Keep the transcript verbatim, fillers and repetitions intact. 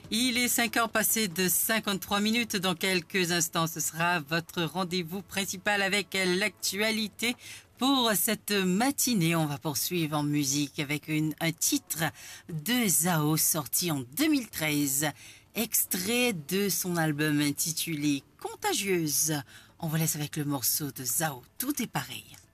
Il est cinq heures passées de cinquante-trois minutes. Dans quelques instants, ce sera votre rendez-vous principal avec l'actualité. Pour cette matinée, on va poursuivre en musique avec une, un titre de Zao sorti en deux mille treize, extrait de son album intitulé Contagieuse. On vous laisse avec le morceau de Zao, Tout est pareil.